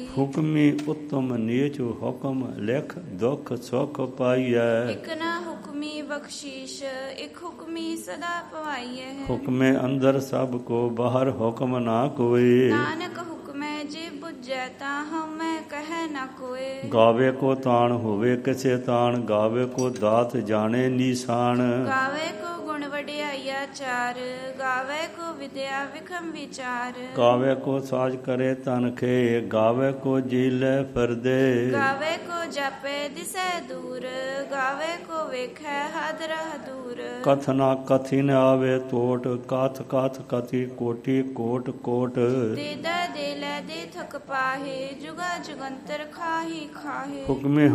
ਹੁਕਮੀ ਉਤਮ ਨੀਚ ਹੁਕਮ ਲਿਖ ਦੁਖ ਸੁਖ ਪਾਈਐ। ਇਕ ਨਾ ਹੁਕਮੀ ਬਖਸ਼ੀਸ਼ ਇਕ ਹੁਕਮੀ ਸਦਾ ਪਵਾਈਐ। ਹੁਕਮੇ ਅੰਦਰ ਸਭ ਕੋ ਬਾਹਰ ਹੁਕਮ ਨਾ ਕੋਈ। ਨਾਨਕ ਹੁਕਮੈ ਜੇ ਬੁਝੈ ਤਾਂ ਹਉਮੈ ਕਹਿ ਨਾ ਕੋਇ। ਗਾਵੇ ਕੋ ਤਾਣ ਹੋਵੇ ਕਿਸੇ ਤਾਣ ਗਾਵੇ ਕੋ ਦਾਤ ਜਾਣੇ ਨੀਸਾਨ। ਗਾਵੇ ਕੋ ਗੁਣ ਵਡਿਆਈਆ ਚਾਰ ਗਾਵੇ ਕੋ ਵਿਦਿਆ ਵਿਖਮ ਵਿਚਾਰ। ਗਾਵੇ ਕੋ ਸਾਜ ਕਰੇ ਤਨ ਖੇ ਗਾਵੇ ਕੋ ਜੀਲੇ ਫਿਰਦੇ। ਗਾਵੇ ਕੋ ਜਾਪੇ ਦਿਸੈ ਦੂਰ ਗਾਵੇ ਕੋ ਵੇਖੈ ਹਾਦਰਹ ਦੂਰ। ਕਥ ਨਾ ਕਥੀ ਨ ਆਵੇ ਤੋਟ ਕਥ ਕਥ ਕਥੀ ਕੋਟੀ ਕੋਟ ਕੋਟ। ਦੇਦਾ ਦੇ ਲੈ ਦੇ ਥਕ ਪਾਹੇ ਜੁਗਾ ਜੁਗੰਤਰ ਖਾਹੀ ਖਾਹੇ। ਹੁਕਮੇ